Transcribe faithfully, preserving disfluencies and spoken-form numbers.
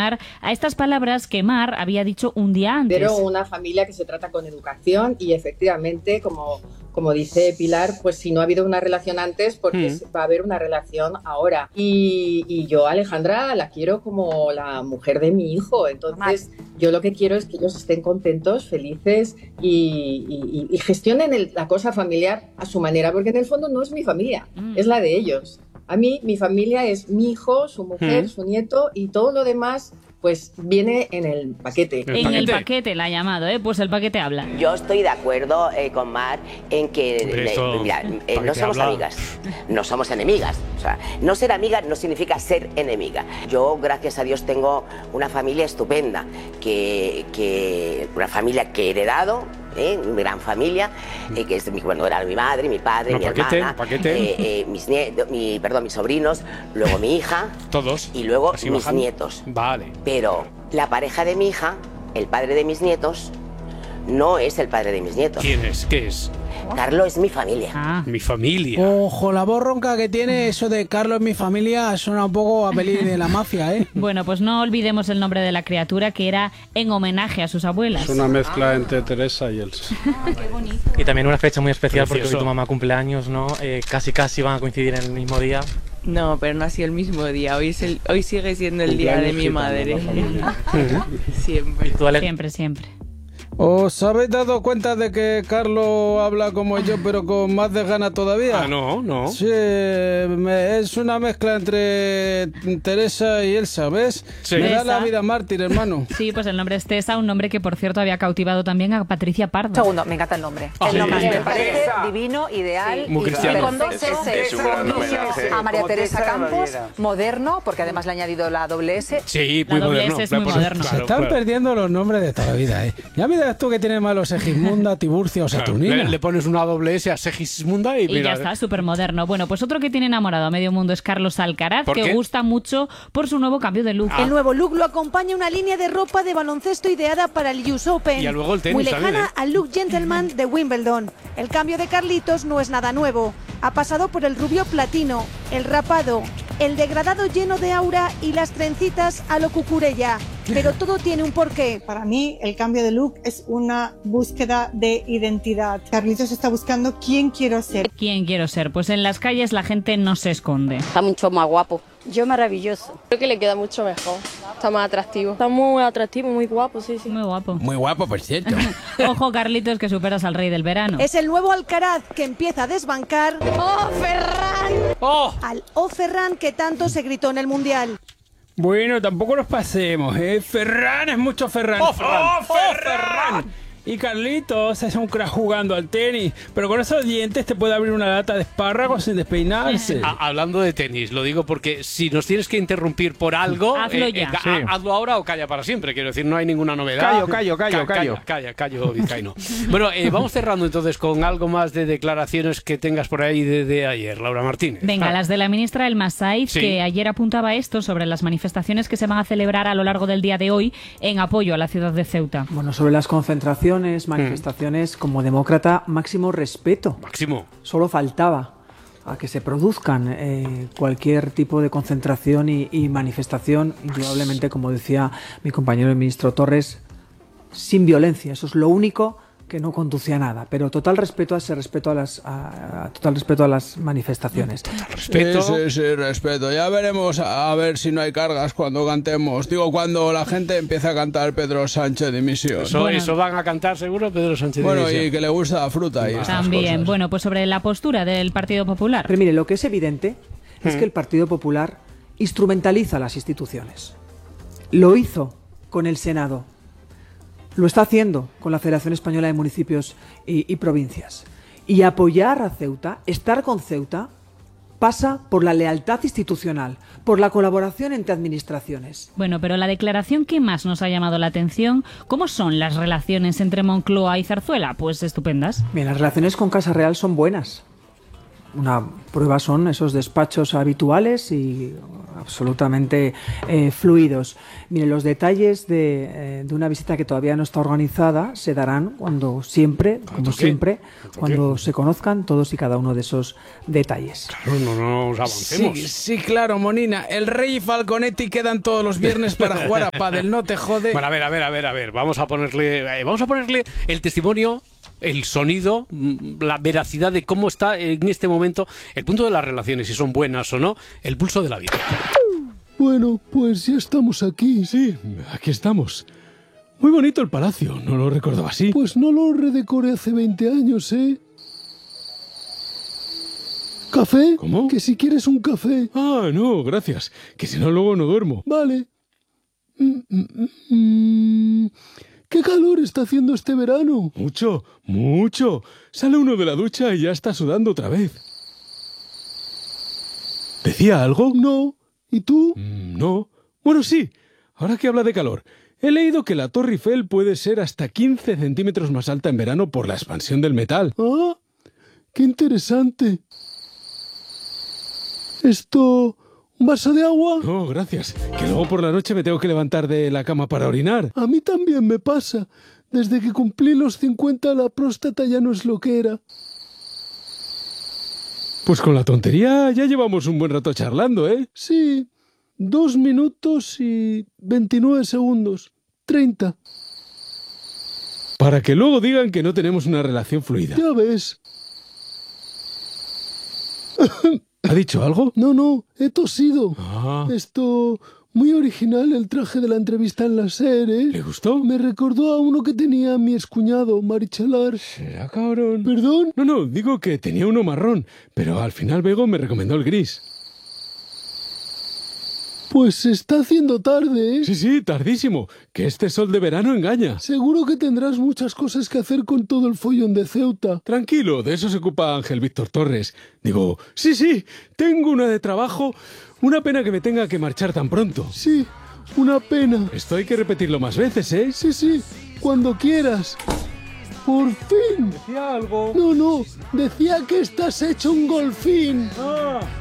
reaccionar a estas palabras que Mar había dicho un día antes. Pero una familia que se trata con educación y efectivamente, como, como dice Pilar, pues si no ha habido una relación antes, porque mm. va a haber una relación ahora. Y, y yo a Alejandra la quiero como la mujer de mi hijo, entonces yo lo que quiero es que ellos estén contentos, felices y, y, y gestionen el, la cosa familiar a su manera, porque en el fondo no es mi familia, mm. es la de ellos. A mí, mi familia es mi hijo, su mujer, mm. su nieto y todo lo demás pues viene en el paquete. ¿El en paquete? El paquete la ha llamado, ¿eh? Pues el paquete habla. Yo estoy de acuerdo eh, con Mar en que Eso, le, mira, eh, no somos habla. amigas, no somos enemigas. O sea, no ser amiga no significa ser enemiga. Yo, gracias a Dios, tengo una familia estupenda, que, que una familia que he heredado, ¿eh? Mi gran familia, eh, que es mi, bueno, era mi madre, mi padre, no, mi paquete, hermana, paquete. Eh, eh, mis nietos, mi, perdón, mis sobrinos, luego mi hija, todos, y luego así mis bajan. nietos. Vale. Pero la pareja de mi hija, el padre de mis nietos, no es el padre de mis nietos. ¿Quién es? ¿Qué es? Carlos es mi familia. Ah. Mi familia. Ojo, la voz ronca que tiene eso de Carlos es mi familia suena un poco a peli de la mafia, ¿eh? Bueno, pues no olvidemos el nombre de la criatura, que era en homenaje a sus abuelas. Es una mezcla entre Teresa y Elsa. Ah, qué bonito. Y también una fecha muy especial Precioso. porque hoy tu mamá cumpleaños, ¿no? Eh, casi casi van a coincidir en el mismo día. No, pero no ha sido el mismo día. Hoy, es el, hoy sigue siendo el día de mi madre. Siempre. Siempre, siempre. ¿Os habéis dado cuenta de que Carlos habla como yo, pero con más desgana todavía? Ah, no, no. Sí, me, es una mezcla entre Teresa y Elsa, ¿ves? Sí. Me da Tessa. la vida mártir, hermano. Sí, pues el nombre es Tessa, un nombre que, por cierto, había cautivado también a Patricia Pardo. Segundo, me encanta el nombre. Ah, el nombre sí. me parece divino, ideal. Muy y cristiano. con dos S, Es un gran homenaje. a María Teresa Campos, moderno, porque además le ha añadido la doble S. Sí, La muy doble moderno. S es muy Claro, moderno. Se claro, están claro. perdiendo los nombres de toda la vida, ¿eh? Ya miras tú que tienes malos Segismunda, Tiburcia o Saturnina. Le, le pones una doble S a Segismunda y, Y mira, ya está, súper moderno. Bueno, pues otro que tiene enamorado a medio mundo es Carlos Alcaraz, ¿Por que qué? gusta mucho por su nuevo cambio de look. Ah. El nuevo look lo acompaña una línea de ropa de baloncesto ideada para el U S Open. Y luego el tenis muy lejana también, ¿eh? al look gentleman de Wimbledon. El cambio de Carlitos no es nada nuevo. Ha pasado por el rubio platino, el rapado, el degradado lleno de aura y las trencitas a lo cucurella. Pero todo tiene un porqué. Para mí, el cambio de look es una búsqueda de identidad. Carlitos está buscando quién quiero ser. ¿Quién quiero ser? Pues en las calles la gente no se esconde. Está mucho más guapo. Yo maravilloso. Creo que le queda mucho mejor. Está más atractivo. Está muy atractivo, muy guapo, sí, sí. Muy guapo. Muy guapo, por cierto. Ojo, Carlitos, que superas al rey del verano. Es el nuevo Alcaraz que empieza a desbancar ¡Oh, Ferran! ¡Oh! al O Ferran que tanto se gritó en el Mundial. Bueno, tampoco nos pasemos, ¿eh? Ferran es mucho Ferran. ¡Oh, Ferran! ¡Oh, Ferran! Y Carlitos es un crack jugando al tenis, pero con esos dientes te puede abrir una lata de espárragos sin despeinarse. A- hablando de tenis, lo digo porque si nos tienes que interrumpir por algo, Hazlo ya. ga- Sí. ha- hazlo ahora o calla para siempre. Quiero decir, no hay ninguna novedad. Callo, callo, callo, Ca- callo. Calla, calla, callo, vizcaíno. Bueno, eh, vamos cerrando entonces con algo más de declaraciones que tengas por ahí de, de ayer, Laura Martínez. Venga, Ah. las de la ministra Elma Saiz, Sí. que ayer apuntaba esto sobre las manifestaciones que se van a celebrar a lo largo del día de hoy en apoyo a la ciudad de Ceuta. Bueno, sobre las concentraciones, manifestaciones, como demócrata, máximo respeto. Máximo. Solo faltaba a que se produzcan eh, cualquier tipo de concentración y, y manifestación, indudablemente, como decía mi compañero el ministro Torres, sin violencia. Eso es lo único que no conduce a nada, pero total respeto a ese respeto a las a, a total respeto a las manifestaciones. Respeto. Sí, sí, sí, respeto. Ya veremos a, a ver si no hay cargas cuando cantemos. Digo, cuando la gente empieza a cantar Pedro Sánchez dimisión. Eso, Bueno. eso van a cantar seguro Pedro Sánchez. Bueno, Dimisión. y que le gusta la fruta y estas También, cosas. bueno, pues sobre la postura del Partido Popular. Pero mire, lo que es evidente es que el Partido Popular instrumentaliza las instituciones. Lo hizo con el Senado. Lo está haciendo con la Federación Española de Municipios y, y Provincias. Y apoyar a Ceuta, estar con Ceuta, pasa por la lealtad institucional, por la colaboración entre administraciones. Bueno, pero la declaración que más nos ha llamado la atención, ¿cómo son las relaciones entre Moncloa y Zarzuela? Pues estupendas. Bien, las relaciones con Casa Real son buenas. una prueba son esos despachos habituales y absolutamente eh, fluidos. Mire, los detalles de, eh, de una visita que todavía no está organizada se darán cuando siempre, cuando siempre, cuando se conozcan todos y cada uno de esos detalles. Claro, no nos avancemos. Sí, sí, claro, Monina. El Rey y Falconetti quedan todos los viernes para jugar a pádel, no te jode. Bueno, a ver, a ver, a ver, a ver. Vamos a ponerle, eh, vamos a ponerle el testimonio, el sonido, la veracidad de cómo está en este momento el punto de las relaciones, si son buenas o no, el pulso de la vida. Bueno, pues ya estamos aquí. Sí, aquí estamos. Muy bonito el palacio, ¿no lo recordaba así? Pues no lo redecoré hace veinte años, ¿eh? ¿Café? ¿Cómo? Que si quieres un café. Ah, no, gracias. Que si no, luego no duermo. Vale. Mm, mm, mm. ¿Qué calor está haciendo este verano? Mucho, mucho. Sale uno de la ducha y ya está sudando otra vez. ¿Decía algo? No. ¿Y tú? Mm, no. Bueno, sí. Ahora que habla de calor. He leído que la Torre Eiffel puede ser hasta quince centímetros más alta en verano por la expansión del metal. Ah, qué interesante. Esto... ¿Un vaso de agua? No, gracias. Que luego por la noche me tengo que levantar de la cama para orinar. A mí también me pasa. Desde que cumplí los cincuenta la próstata ya no es lo que era. Pues con la tontería ya llevamos un buen rato charlando, ¿eh? Sí. Dos minutos y veintinueve segundos. Treinta. Para que luego digan que no tenemos una relación fluida. Ya ves. ¿Ha dicho algo? No, no, he tosido. Ah. Esto... Muy original el traje de la entrevista en la SER, ¿eh? ¿Le gustó? Me recordó a uno que tenía mi excuñado, Marichalar. Será cabrón. ¿Perdón? No, no, digo que tenía uno marrón, pero al final Bego me recomendó el gris. Pues se está haciendo tarde, ¿eh? Sí, sí, tardísimo. Que este sol de verano engaña. Seguro que tendrás muchas cosas que hacer con todo el follón de Ceuta. Tranquilo, de eso se ocupa Ángel Víctor Torres. Digo, sí, sí, tengo una de trabajo. Una pena que me tenga que marchar tan pronto. Sí, una pena. Esto hay que repetirlo más veces, ¿eh? Sí, sí, cuando quieras. Por fin. ¿Decía algo? No, no, decía que estás hecho un golfín. Ah.